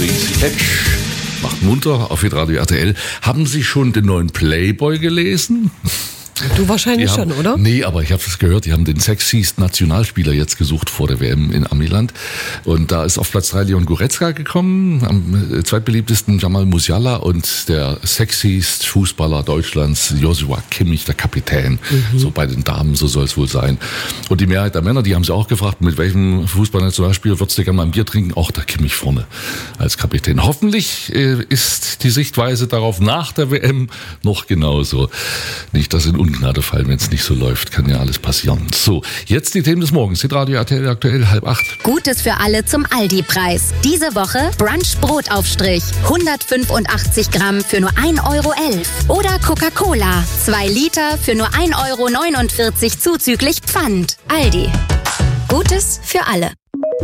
Crazy Catch. Macht munter auf Hitradio RTL. Haben Sie schon den neuen Playboy gelesen? Du wahrscheinlich schon, oder? Nee, aber ich habe es gehört, die haben den sexiest Nationalspieler jetzt gesucht vor der WM in Amiland. Und da ist auf Platz 3 Leon Goretzka gekommen, am zweitbeliebtesten Jamal Musiala und der sexiest Fußballer Deutschlands, Joshua Kimmich, der Kapitän. So bei den Damen, so soll es wohl sein. Und die Mehrheit der Männer, die haben sie auch gefragt, mit welchem Fußballnationalspieler würdest du gerne mal ein Bier trinken? Auch der Kimmich vorne als Kapitän. Hoffentlich ist die Sichtweise darauf nach der WM noch genauso. Nicht, dass in Ungnade fallen, wenn es nicht so läuft. Kann ja alles passieren. So, jetzt die Themen des Morgens. Hitradio RTL aktuell 7:30. Gutes für alle zum Aldi-Preis. Diese Woche Brunch-Brotaufstrich. 185 Gramm für nur 1,11 €. Oder Coca-Cola. 2 Liter für nur 1,49 € zuzüglich Pfand. Aldi. Gutes für alle.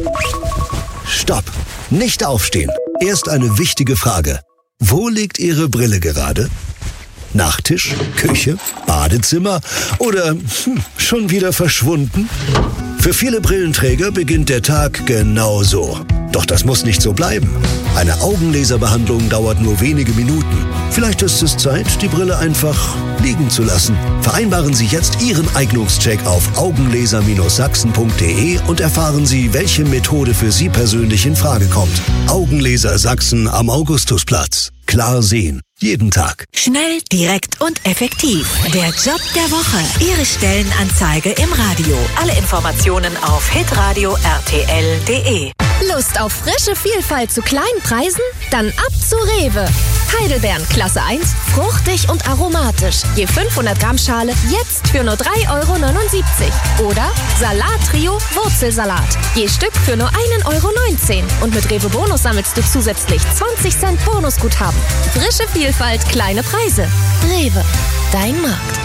Stopp! Nicht aufstehen. Erst eine wichtige Frage. Wo liegt Ihre Brille gerade? Nachttisch, Küche, Badezimmer oder schon wieder verschwunden? Für viele Brillenträger beginnt der Tag genau so. Doch das muss nicht so bleiben. Eine Augenlaserbehandlung dauert nur wenige Minuten. Vielleicht ist es Zeit, die Brille einfach liegen zu lassen. Vereinbaren Sie jetzt Ihren Eignungscheck auf augenlaser-sachsen.de und erfahren Sie, welche Methode für Sie persönlich in Frage kommt. Augenlaser Sachsen am Augustusplatz. Klar sehen. Jeden Tag. Schnell, direkt und effektiv. Der Job der Woche. Ihre Stellenanzeige im Radio. Alle Informationen auf hitradio rtl.de. Lust auf frische Vielfalt zu kleinen Preisen? Dann ab zu Rewe. Heidelbeeren Klasse 1, fruchtig und aromatisch. Je 500 Gramm Schale jetzt für nur 3,79 €. Oder Salat-Trio Wurzelsalat. Je Stück für nur 1,19 €. Und mit Rewe Bonus sammelst du zusätzlich 20 Cent Bonusguthaben. Frische Vielfalt, kleine Preise. Rewe, dein Markt.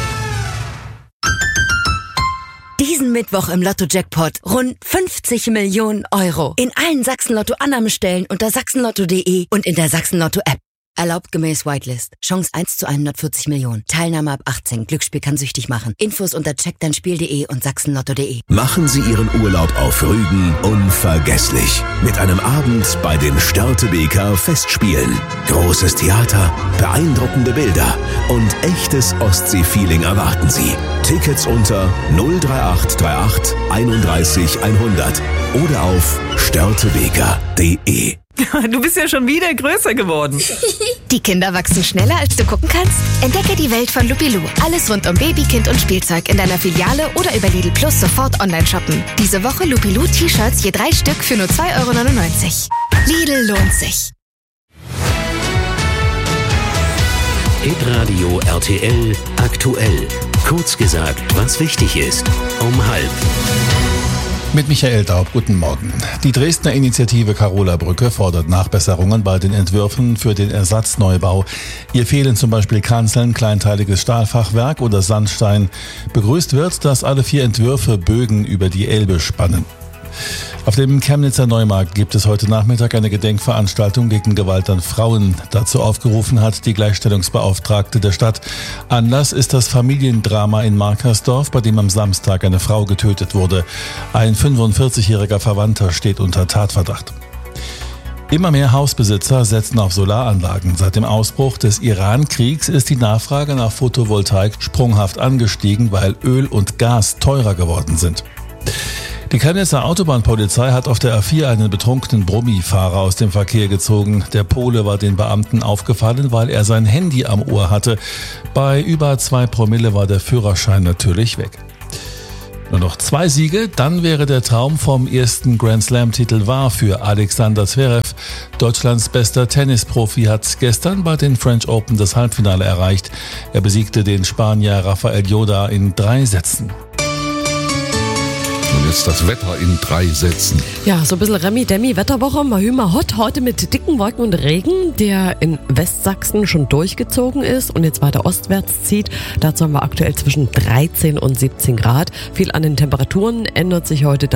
Diesen Mittwoch im Lotto-Jackpot rund 50 Millionen €. In allen Sachsen-Lotto-Annahmestellen unter sachsenlotto.de und in der Sachsen-Lotto-App. Erlaubt gemäß Whitelist. Chance 1 zu 140 Millionen. Teilnahme ab 18. Glücksspiel kann süchtig machen. Infos unter checkdeinspiel.de und sachsenlotto.de. Machen Sie Ihren Urlaub auf Rügen unvergesslich. Mit einem Abend bei den Störtebeker Festspielen. Großes Theater, beeindruckende Bilder und echtes Ostsee-Feeling erwarten Sie. Tickets unter 03838 31 100 oder auf störtebeker.de. Du bist ja schon wieder größer geworden. Die Kinder wachsen schneller, als du gucken kannst? Entdecke die Welt von Lupilu. Alles rund um Baby, Kind und Spielzeug in deiner Filiale oder über Lidl Plus sofort online shoppen. Diese Woche Lupilu T-Shirts je 3 Stück für nur 2,99 €. Lidl lohnt sich. Hitradio RTL aktuell. Kurz gesagt, was wichtig ist. Um 12:30. Mit Michael Daub, guten Morgen. Die Dresdner Initiative Carola-Brücke fordert Nachbesserungen bei den Entwürfen für den Ersatzneubau. Ihr fehlen zum Beispiel Kanzeln, kleinteiliges Stahlfachwerk oder Sandstein. Begrüßt wird, dass alle 4 Entwürfe Bögen über die Elbe spannen. Auf dem Chemnitzer Neumarkt gibt es heute Nachmittag eine Gedenkveranstaltung gegen Gewalt an Frauen. Dazu aufgerufen hat die Gleichstellungsbeauftragte der Stadt. Anlass ist das Familiendrama in Markersdorf, bei dem am Samstag eine Frau getötet wurde. Ein 45-jähriger Verwandter steht unter Tatverdacht. Immer mehr Hausbesitzer setzen auf Solaranlagen. Seit dem Ausbruch des Iran-Kriegs ist die Nachfrage nach Photovoltaik sprunghaft angestiegen, weil Öl und Gas teurer geworden sind. Die Chemnitzer Autobahnpolizei hat auf der A4 einen betrunkenen Brummifahrer aus dem Verkehr gezogen. Der Pole war den Beamten aufgefallen, weil er sein Handy am Ohr hatte. Bei über 2 Promille war der Führerschein natürlich weg. Nur noch 2 Siege, dann wäre der Traum vom ersten Grand-Slam-Titel wahr für Alexander Zverev. Deutschlands bester Tennisprofi hat gestern bei den French Open das Halbfinale erreicht. Er besiegte den Spanier Rafael Lloda in 3 Sätzen. Und jetzt das Wetter in 3 Sätzen. Ja, so ein bisschen Remi-Demi-Wetterwoche, mal hü, mal hot. Heute mit dicken Wolken und Regen, der in Westsachsen schon durchgezogen ist und jetzt weiter ostwärts zieht. Dazu haben wir aktuell zwischen 13 und 17 Grad. Viel an den Temperaturen ändert sich heute